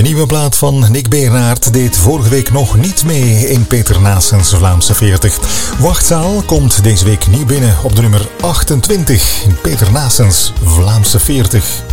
De nieuwe plaat van Nick Beenaert deed vorige week nog niet mee in Peter Naessens Vlaamse 40. Wachtzaal komt deze week nieuw binnen op de nummer 28 in Peter Naessens Vlaamse 40.